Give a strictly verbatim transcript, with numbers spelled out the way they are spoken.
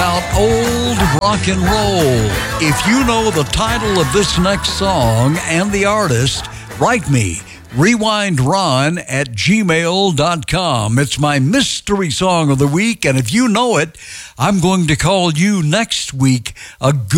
about old rock and roll. If you know the title of this next song and the artist, write me, rewindron at gmail dot com. It's my mystery song of the week, and if you know it, I'm going to call you next week a good